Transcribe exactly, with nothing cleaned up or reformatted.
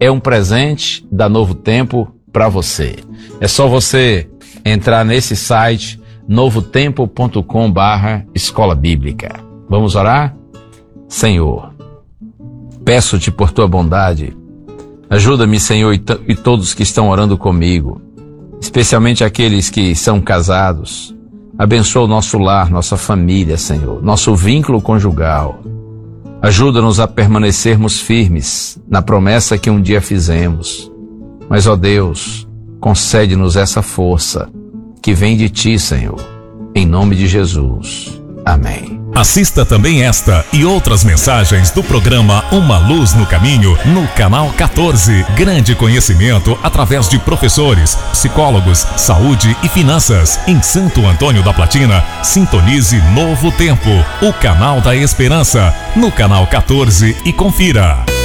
é um presente da Novo Tempo para você. É só você entrar nesse site novo tempo ponto com barra escola bíblica. Vamos orar? Senhor, peço-te por tua bondade, ajuda-me, Senhor, e, t- e todos que estão orando comigo, especialmente aqueles que são casados. Abençoa o nosso lar, nossa família, Senhor, nosso vínculo conjugal. Ajuda-nos a permanecermos firmes na promessa que um dia fizemos. Mas, ó Deus, concede-nos essa força que vem de Ti, Senhor. Em nome de Jesus. Amém. Assista também esta e outras mensagens do programa Uma Luz no Caminho no canal quatorze. Grande conhecimento através de professores, psicólogos, saúde e finanças. Em Santo Antônio da Platina, sintonize Novo Tempo, o canal da esperança, no canal quatorze, e confira.